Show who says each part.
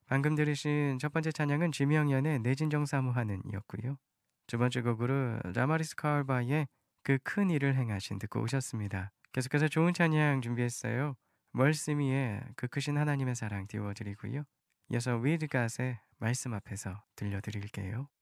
Speaker 1: 방금 들으신 첫 번째 찬양은 지명연의 내 진정 사모하는 이었고요. 두 번째 곡으로 자마리스 카알바의 그 큰 일을 행하신 듣고 오셨습니다. 계속해서 좋은 찬양 준비했어요. 멀스미의 그 크신 하나님의 사랑 띄워드리고요. 이어서 위드 갓의 말씀 앞에서 들려드릴게요.